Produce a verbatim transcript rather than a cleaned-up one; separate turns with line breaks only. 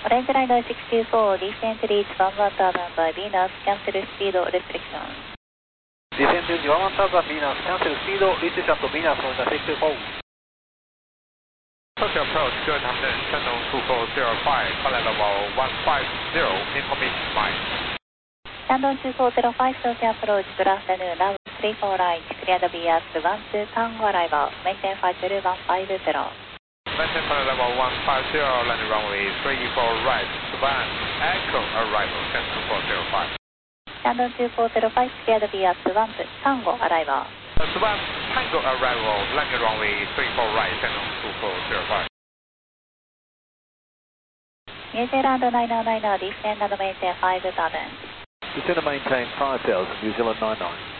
Orange Liner six two four, descent reach one one thousand by Venus, cancel speed restriction.
Descent reach one one thousand Venus, cancel speed restriction to Venus on the six two four.
Tokyo approach, good afternoon, channel two four zero five, flight level one five zero, information flight.
Channel two four zero five, Tokyo approach, good afternoon, runway three four right, clear the V S one two, tango arrival, maintain flight level one five zero.
Maintain flight level one five zero, landing runway three four right, Swan, Echo arrival, channel two four zero five.
Channel two four zero five, clear the V S one two, tango arrival.
Swan, Tango arrival, landing runway three four right, channel two four zero five.
New Zealand nine nine nine, descend and maintain five thousand.
Descend and maintain five thousand, New Zealand nine nine.